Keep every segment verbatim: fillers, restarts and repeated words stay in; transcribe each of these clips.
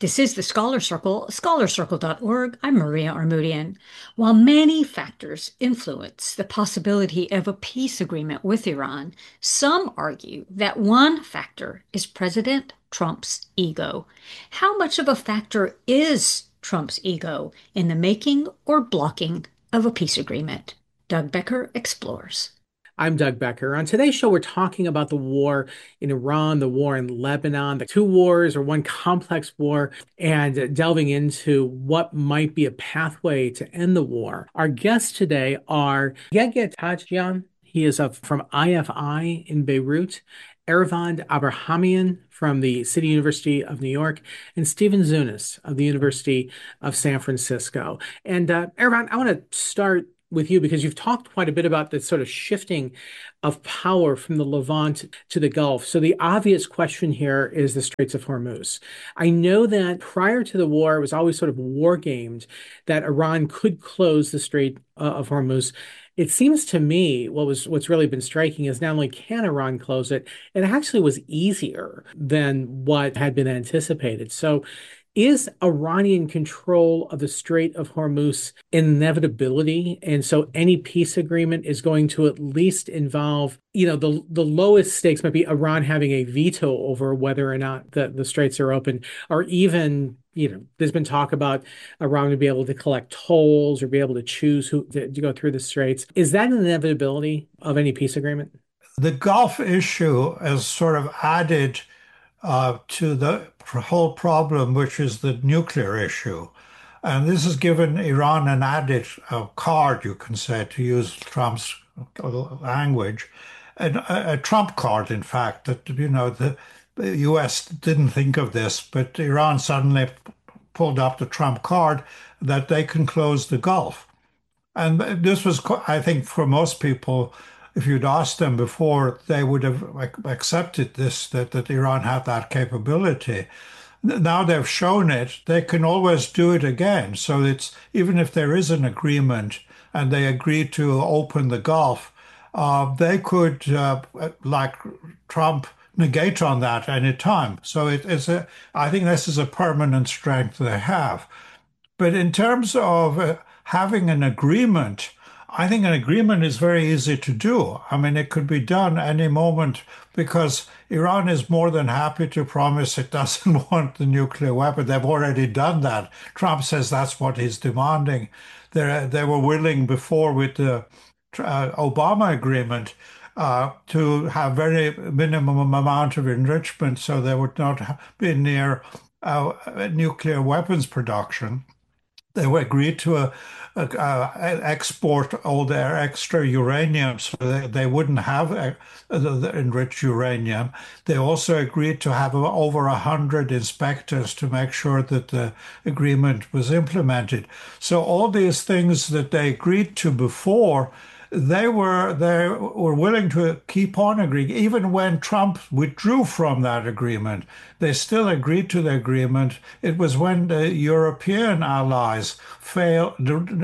This is the Scholar Circle, scholar circle dot org. I'm Maria Armoudian. While many factors influence the possibility of a peace agreement with Iran, some argue that one factor is President Trump's ego. How much of a factor is Trump's ego in the making or blocking of a peace agreement? Doug Becker explores. I'm Doug Becker. On today's show, we're talking about the war in Iran, the war in Lebanon, the two wars or one complex war, and delving into what might be a pathway to end the war. Our guests today are Yege Tajjian. He is uh, from I F I in Beirut, Ervand Abrahamian from the City University of New York, and Stephen Zunis of the University of San Francisco. And uh, Ervand, I want to start with you because you've talked quite a bit about the sort of shifting of power from the Levant to the Gulf. So the obvious question here is the Straits of Hormuz. I know that prior to the war, it was always sort of war gamed that Iran could close the Strait uh, of Hormuz. It seems to me what was what's really been striking is not only can Iran close it, it actually was easier than what had been anticipated. So is Iranian control of the Strait of Hormuz inevitability? And so any peace agreement is going to at least involve, you know, the the lowest stakes might be Iran having a veto over whether or not the, the straits are open, or even, you know, there's been talk about Iran to be able to collect tolls or be able to choose who to, to go through the straits. Is that an inevitability of any peace agreement? The Gulf issue has sort of added uh, to the whole problem, which is the nuclear issue. And this has given Iran an added uh, card, you can say, to use Trump's language, and a, a Trump card, in fact, that, you know, the, the U S didn't think of this, but Iran suddenly pulled up the Trump card that they can close the Gulf. And this was, I think, for most people, if you'd asked them before, they would have accepted this, that, that Iran had that capability. Now they've shown it, they can always do it again. So it's even if there is an agreement and they agree to open the Gulf, uh, they could, uh, like Trump, negate on that any time. So it is a, I think this is a permanent strength they have. But in terms of uh, having an agreement, I think an agreement is very easy to do. I mean, it could be done any moment because Iran is more than happy to promise it doesn't want the nuclear weapon. They've already done that. Trump says that's what he's demanding. They they were willing before with the uh, Obama agreement uh, to have very minimum amount of enrichment so they would not be near uh, nuclear weapons production. They were agreed to a, a, a export all their extra uranium so they, they wouldn't have a, the, the enriched uranium. They also agreed to have over a hundred inspectors to make sure that the agreement was implemented. So all these things that they agreed to before, they were they were willing to keep on agreeing. Even when Trump withdrew from that agreement, they still agreed to the agreement. It was when the European allies failed,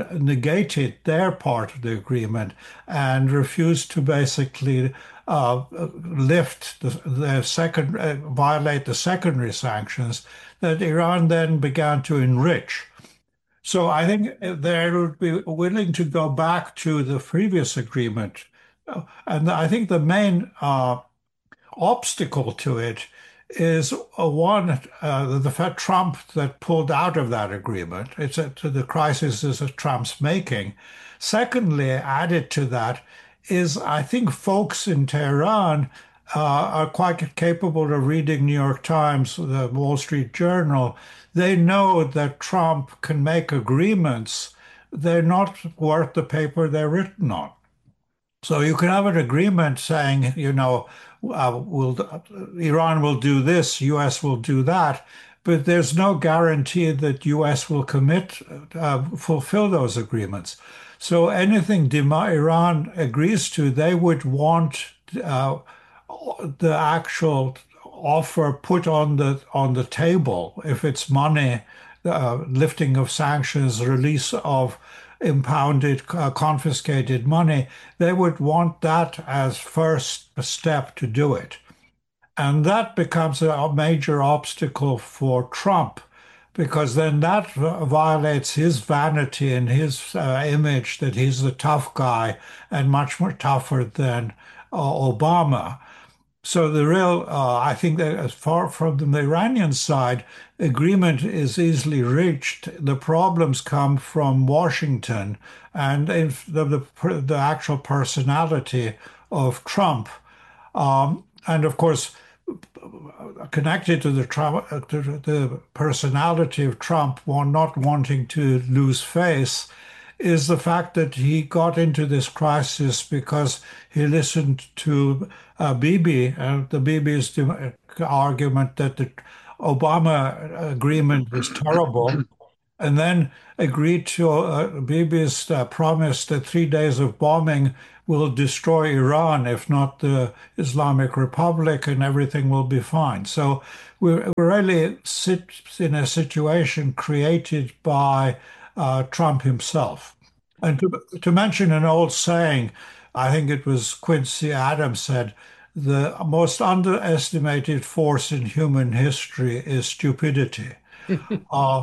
negated their part of the agreement and refused to basically uh, lift the, the second, uh, violate the secondary sanctions, that Iran then began to enrich. So I think they would be willing to go back to the previous agreement. Uh, And I think the main uh, obstacle to it is uh, one, uh, the fact Trump that pulled out of that agreement. It's a, to the crisis is a Trump's making. Secondly, added to that is I think folks in Tehran uh, are quite capable of reading New York Times, the Wall Street Journal. They know that Trump can make agreements. They're not worth the paper they're written on. So you can have an agreement saying, you know, uh, will Iran will do this, U S will do that, but there's no guarantee that U S will commit, uh, fulfill those agreements. So anything Iran agrees to, they would want uh, the actual offer put on the on the table. If it's money, uh, lifting of sanctions, release of impounded, uh, confiscated money, they would want that as first step to do it. And that becomes a major obstacle for Trump because then that violates his vanity and his uh, image that he's the tough guy and much more tougher than uh, Obama. So the real, uh, I think that as far from the Iranian side, agreement is easily reached. The problems come from Washington and if the, the, the actual personality of Trump. Um, and of course, connected to the, to the personality of Trump, one not wanting to lose face, is the fact that he got into this crisis because he listened to uh, Bibi, and the Bibi's argument that the Obama agreement was terrible, and then agreed to uh, Bibi's uh, promise that three days of bombing will destroy Iran, if not the Islamic Republic, and everything will be fine. So we really sit in a situation created by uh, Trump himself. And to, to mention an old saying, I think it was Quincy Adams said, the most underestimated force in human history is stupidity. Uh,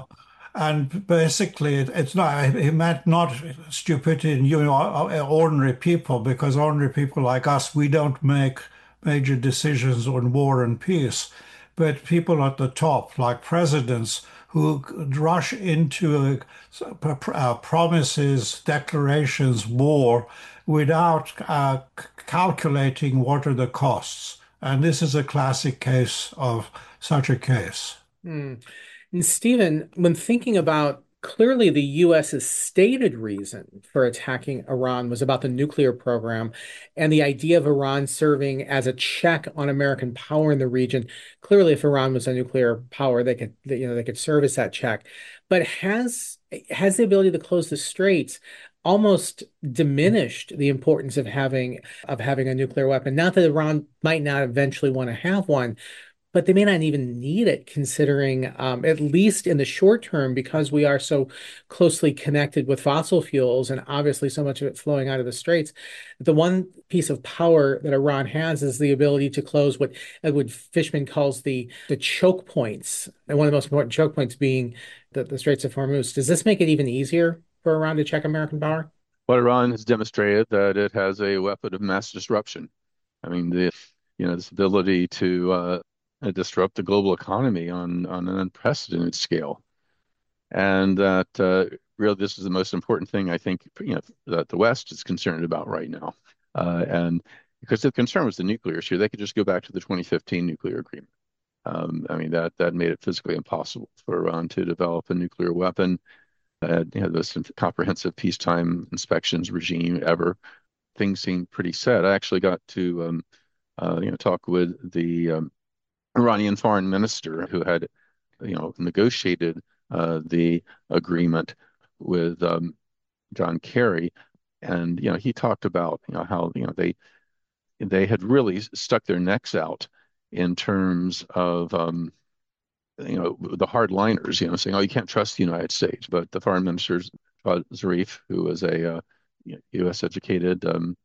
and basically, it, it's not, he meant not stupidity in you know, ordinary people, because ordinary people like us, we don't make major decisions on war and peace. But people at the top, like presidents, who rush into uh, uh, promises, declarations, war, without uh, calculating what are the costs. And this is a classic case of such a case. Hmm. And Stephen, when thinking about clearly the US's stated reason for attacking Iran was about the nuclear program and the idea of Iran serving as a check on American power in the region. Clearly, if Iran was a nuclear power, they could, you know, they could serve as that check. But has has the ability to close the straits almost diminished the importance of having of having a nuclear weapon? Not that Iran might not eventually want to have one, but they may not even need it, considering, um, at least in the short term, because we are so closely connected with fossil fuels and obviously so much of it flowing out of the straits. The one piece of power that Iran has is the ability to close what Edward Fishman calls the the choke points, and one of the most important choke points being the, the Straits of Hormuz. Does this make it even easier for Iran to check American power? Well, Iran has demonstrated that it has a weapon of mass disruption. I mean, the you know this ability to uh, disrupt the global economy on on an unprecedented scale, and that uh, really this is the most important thing I think you know that the West is concerned about right now, uh, and because the concern was the nuclear issue, they could just go back to the twenty fifteen nuclear agreement. Um, I mean that that made it physically impossible for Iran to develop a nuclear weapon. Uh, you know, the most comprehensive peacetime inspections regime ever. Things seemed pretty set. I actually got to um, uh, you know talk with the um, Iranian foreign minister who had you know negotiated uh, the agreement with um, John Kerry, and you know he talked about you know how you know they they had really stuck their necks out in terms of um, you know the hardliners, you know, saying, "Oh, you can't trust the United States." But the foreign minister Zarif, who was a uh, U S educated um,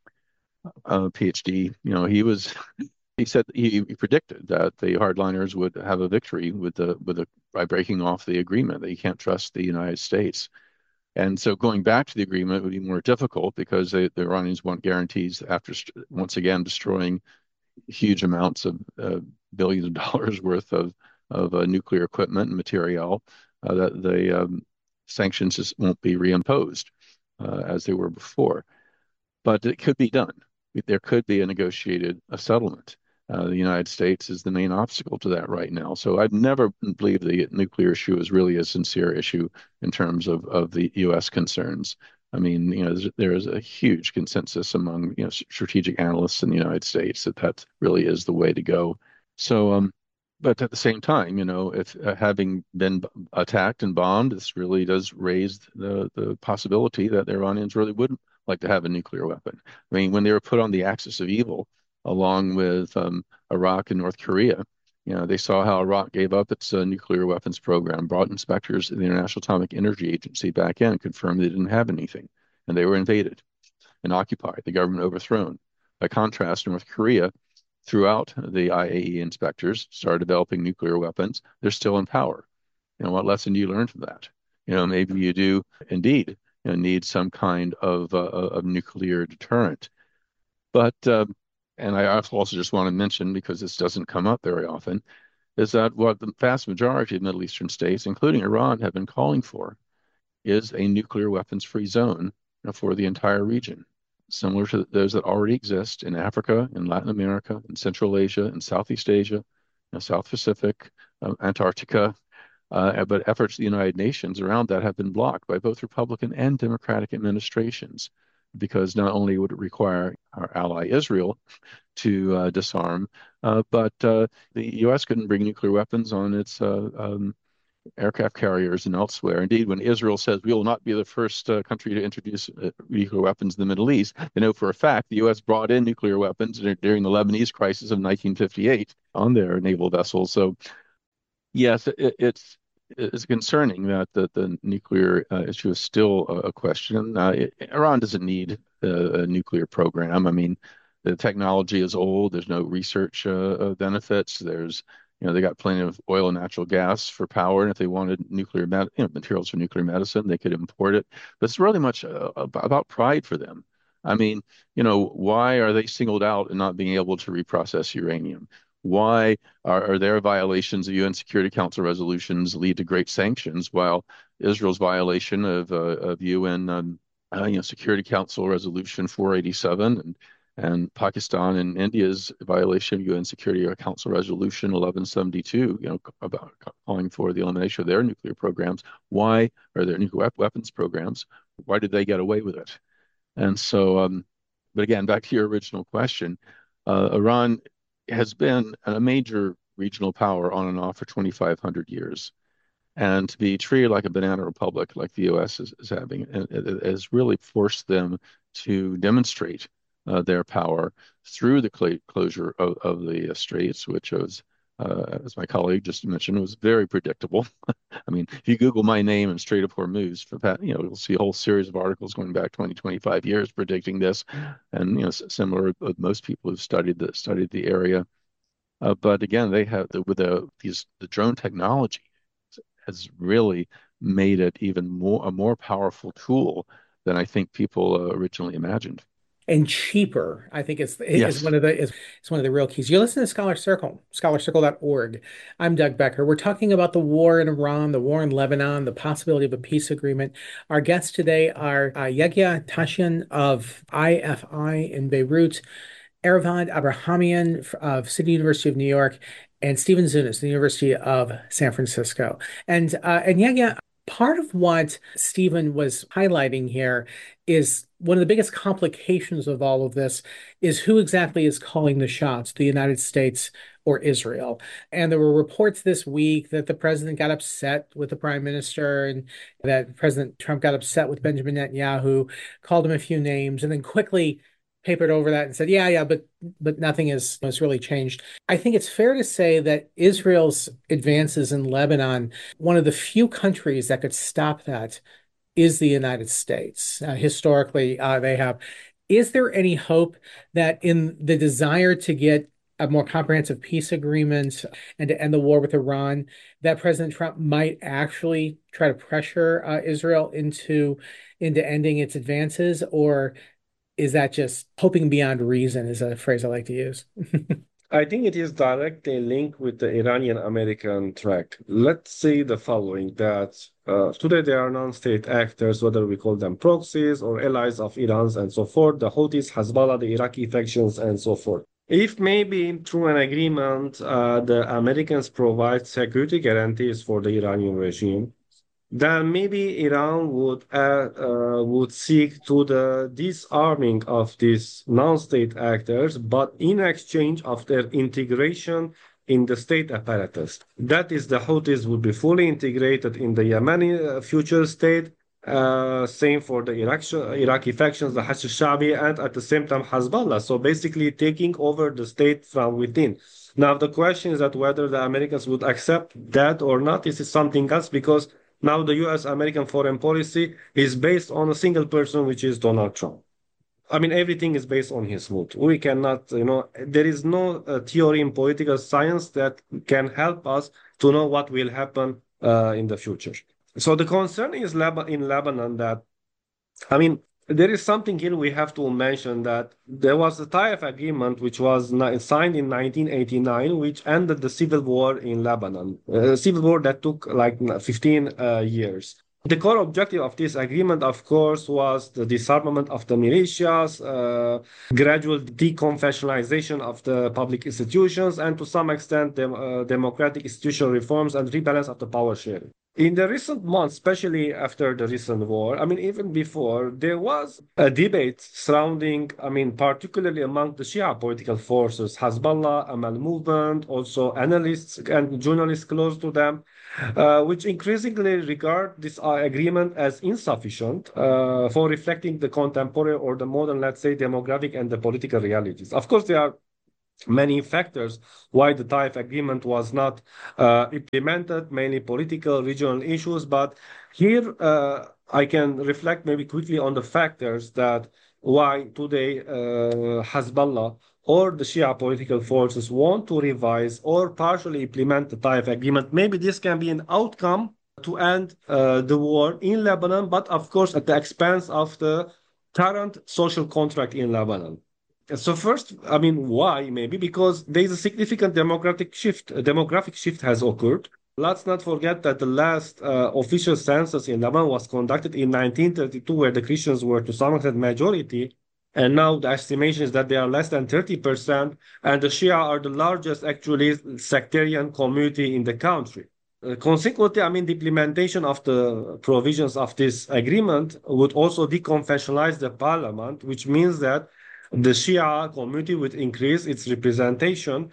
uh, PhD, you know, he was he said he, he predicted that the hardliners would have a victory with the with the by breaking off the agreement, that you can't trust the United States. And so going back to the agreement would be more difficult because they, the Iranians want guarantees after once again destroying huge amounts of uh, billions of dollars worth of of uh, nuclear equipment and material, uh, that the um, sanctions just won't be reimposed uh, as they were before. But it could be done. There could be a negotiated a settlement. Uh, the United States is the main obstacle to that right now. So I've never believed the nuclear issue is really a sincere issue in terms of, of the U S concerns. I mean, you know, there is a huge consensus among, you know, strategic analysts in the United States that that really is the way to go. So, um, but at the same time, you know, if uh, having been b- attacked and bombed, this really does raise the the possibility that the Iranians really would like to have a nuclear weapon. I mean, when they were put on the axis of evil, along with um, Iraq and North Korea, you know, they saw how Iraq gave up its uh, nuclear weapons program, brought inspectors of the International Atomic Energy Agency back in, confirmed they didn't have anything, and they were invaded and occupied, the government overthrown. By contrast, North Korea, throughout the I A E A inspectors, started developing nuclear weapons. They're still in power. You know, what lesson do you learn from that? You know, maybe you do indeed, you know, need some kind of uh, of nuclear deterrent. But uh, and I also just want to mention, because this doesn't come up very often, is that what the vast majority of Middle Eastern states, including Iran, have been calling for is a nuclear weapons-free zone, you know, for the entire region, similar to those that already exist in Africa, in Latin America, in Central Asia, in Southeast Asia, you know, South Pacific, uh, Antarctica. Uh, but efforts of the United Nations around that have been blocked by both Republican and Democratic administrations, because not only would it require our ally Israel to uh, disarm, uh, but uh, the U S couldn't bring nuclear weapons on its uh, um, aircraft carriers and elsewhere. Indeed, when Israel says we will not be the first uh, country to introduce uh, nuclear weapons in the Middle East, they know for a fact the U S brought in nuclear weapons during the Lebanese crisis of nineteen fifty-eight on their naval vessels. So yes, it, it's it's concerning that the, the nuclear uh, issue is still a, a question. Uh, it, Iran doesn't need a, a nuclear program. I mean, the technology is old. There's no research uh, benefits. There's, you know, they got plenty of oil and natural gas for power, and if they wanted nuclear, you know, materials for nuclear medicine, they could import it. But it's really much uh, about pride for them. I mean, you know, why are they singled out and not being able to reprocess uranium? Why are, are their violations of U N Security Council resolutions lead to great sanctions, while Israel's violation of uh, of U N um, uh, you know Security Council Resolution four eighty-seven and and Pakistan and India's violation of U N Security Council Resolution eleven seventy-two, you know, about calling for the elimination of their nuclear programs? Why are their nuclear weapons programs? Why did they get away with it? And so, um, but again, back to your original question, uh, Iran has been a major regional power on and off for twenty-five hundred years. And to be treated like a banana republic, like the U S is, is having, it, it has really forced them to demonstrate uh, their power through the cl closure of, of the uh, straits, which was, uh, as my colleague just mentioned, was very predictable. I mean, if you Google my name and Strait of Hormuz, for that, you know, you'll see a whole series of articles going back twenty, twenty-five years predicting this, and you know, similar with most people who've studied the studied the area. Uh, but again, they have the, with the these the drone technology has really made it even more a more powerful tool than I think people uh, originally imagined. And cheaper, I think is is Yes. one of the is, is one of the real keys. You listen to Scholar Circle, scholar circle dot org. I'm Doug Becker. We're talking about the war in Iran, the war in Lebanon, the possibility of a peace agreement. Our guests today are uh, Yehia Tashian of I F I in Beirut, Eravad Abrahamian of City University of New York, and Stephen Zunes, the University of San Francisco. And uh, and Yehia, part of what Stephen was highlighting here is one of the biggest complications of all of this is who exactly is calling the shots, the United States or Israel. And there were reports this week that the president got upset with the prime minister and that President Trump got upset with Benjamin Netanyahu, called him a few names, and then quickly papered over that and said, yeah, yeah, but but nothing has, has really changed. I think it's fair to say that Israel's advances in Lebanon, one of the few countries that could stop that is the United States. Uh, historically, uh, they have. Is there any hope that in the desire to get a more comprehensive peace agreement and to end the war with Iran, that President Trump might actually try to pressure uh, Israel into into ending its advances, or is that just hoping beyond reason, is a phrase I like to use? I think it is directly linked with the Iranian-American track. Let's say the following, that uh, today there are non-state actors, whether we call them proxies or allies of Iran's and so forth, the Houthis, Hezbollah, the Iraqi factions, and so forth. If maybe through an agreement, uh, the Americans provide security guarantees for the Iranian regime, then maybe Iran would uh, uh, would seek to the disarming of these non-state actors, but in exchange of their integration in the state apparatus. That is, the Houthis would be fully integrated in the Yemeni uh, future state. Uh, same for the Iraq, Iraqi factions, the Hashd al-Sha'bi, and at the same time Hezbollah. So basically taking over the state from within. Now the question is that whether the Americans would accept that or not. This is something else, because now the U S American foreign policy is based on a single person, which is Donald Trump. I mean, everything is based on his mood. We cannot, you know, there is no uh, theory in political science that can help us to know what will happen uh, in the future. So the concern is Leb- in Lebanon that, I mean, there is something here we have to mention that there was the Taif Agreement, which was ni- signed in nineteen eighty-nine, which ended the civil war in Lebanon, a civil war that took like fifteen uh, years. The core objective of this agreement, of course, was the disarmament of the militias, uh, gradual deconfessionalization of the public institutions, and to some extent, dem- uh, democratic institutional reforms and rebalance of the power sharing. In the recent months, especially after the recent war, I mean, even before, there was a debate surrounding, I mean, particularly among the Shia political forces, Hezbollah, Amal movement, also analysts and journalists close to them, uh, which increasingly regard this uh, agreement as insufficient uh, for reflecting the contemporary or the modern, let's say, demographic and the political realities. Of course, there are many factors why the Taif agreement was not uh, implemented, mainly political, regional issues. But here uh, I can reflect maybe quickly on the factors that why today uh, Hezbollah or the Shia political forces want to revise or partially implement the Taif agreement. Maybe this can be an outcome to end uh, the war in Lebanon, but of course at the expense of the current social contract in Lebanon. So first, I mean, why? Maybe because there is a significant demographic shift. A demographic shift has occurred. Let's not forget that the last uh, official census in Lebanon was conducted in nineteen thirty-two, where the Christians were to some extent majority. And now the estimation is that they are less than thirty percent, and the Shia are the largest, actually, sectarian community in the country. Uh, consequently, I mean, the implementation of the provisions of this agreement would also deconfessionalize the parliament, which means that the Shia community would increase its representation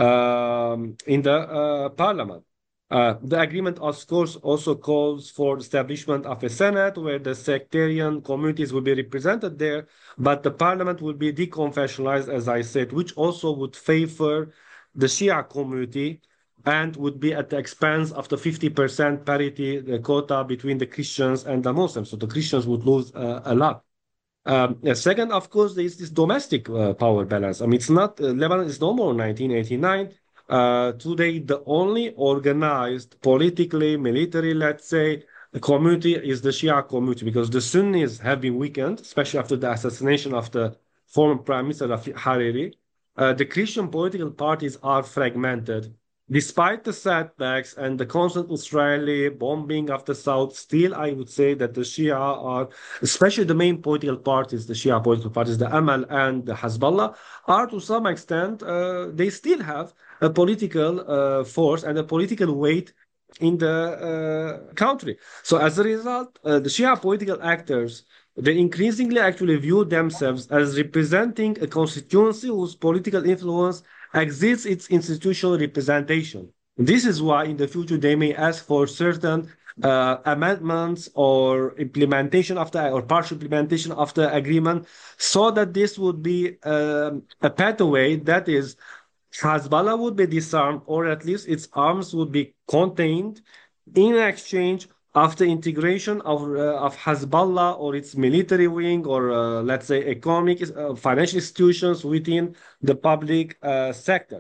um, in the uh, parliament. Uh, the agreement, of course, also calls for establishment of a Senate where the sectarian communities will be represented there, but the parliament will be deconfessionalized, as I said, which also would favor the Shia community and would be at the expense of the fifty percent parity, the quota between the Christians and the Muslims. So the Christians would lose uh, a lot. Um, second, of course, there is this domestic uh, power balance. I mean, it's not, uh, Lebanon is no more nineteen eighty-nine. Uh, today, the only organized politically, military, let's say, community is the Shia community because the Sunnis have been weakened, especially after the assassination of the former Prime Minister Rafiq Hariri. Uh, the Christian political parties are fragmented. Despite the setbacks and the constant Israeli bombing of the south, still I would say that the Shia are, especially the main political parties, the Shia political parties, the Amal and the Hezbollah, are to some extent, uh, they still have a political uh, force and a political weight in the uh, country. So as a result, uh, the Shia political actors, they increasingly actually view themselves as representing a constituency whose political influence exceeds its institutional representation. This is why in the future they may ask for certain uh, amendments or implementation of the or partial implementation of the agreement, so that this would be um, a pathway that is Hezbollah would be disarmed, or at least its arms would be contained in exchange of the integration of, uh, of Hezbollah or its military wing or, uh, let's say, economic, uh, financial institutions within the public uh, sector.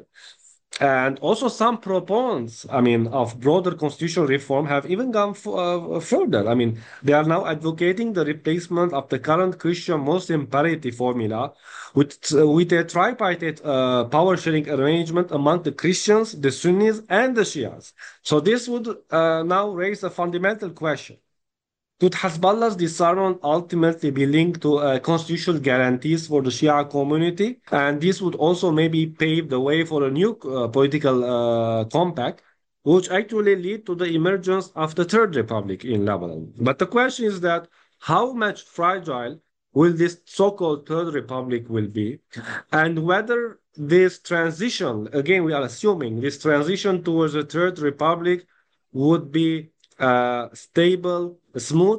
And also some proponents, I mean, of broader constitutional reform have even gone uh, further. I mean, they are now advocating the replacement of the current Christian-Muslim parity formula with, uh, with a tripartite uh, power-sharing arrangement among the Christians, the Sunnis, and the Shias. So this would uh, now raise a fundamental question. Could Hezbollah's disarmament ultimately be linked to uh, constitutional guarantees for the Shia community? And this would also maybe pave the way for a new uh, political uh, compact, which actually lead to the emergence of the Third Republic in Lebanon. But the question is that how much fragile will this so-called Third Republic will be, and whether this transition, again, we are assuming this transition towards a Third Republic would be uh, stable, smooth,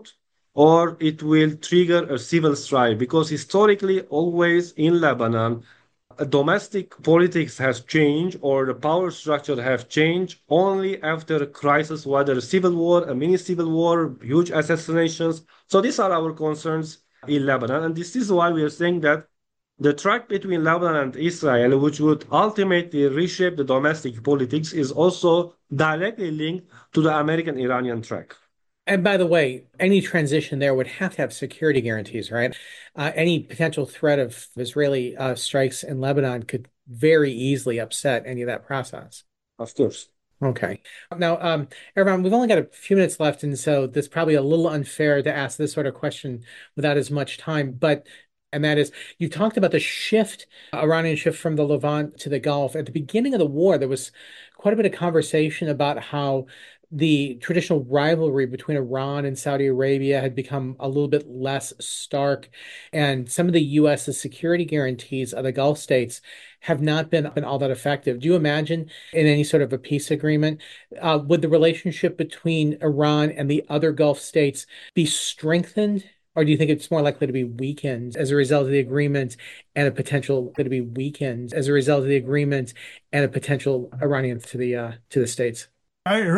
or it will trigger a civil strife, because historically, always in Lebanon, domestic politics has changed or the power structure has changed only after a crisis, whether a civil war, a mini civil war, huge assassinations. So these are our concerns in Lebanon. And this is why we are saying that The track between Lebanon and Israel, which would ultimately reshape the domestic politics, is also directly linked to the American-Iranian track. And by the way, any transition there would have to have security guarantees, right? Uh, any potential threat of Israeli uh, strikes in Lebanon could very easily upset any of that process. Of course. Okay. Now, um, Ervan, we've only got a few minutes left, and so this is probably a little unfair to ask this sort of question without as much time. But, and that is, you talked about the shift, Iranian shift from the Levant to the Gulf. At the beginning of the war, there was quite a bit of conversation about how the traditional rivalry between Iran and Saudi Arabia had become a little bit less stark, and some of the U S's security guarantees of the Gulf states have not been, been all that effective. Do you imagine in any sort of a peace agreement, uh, would the relationship between Iran and the other Gulf states be strengthened? Or do you think it's more likely to be weakened as a result of the agreement and a potential to be weakened as a result of the agreement and a potential Iranian to the uh, to the states? I,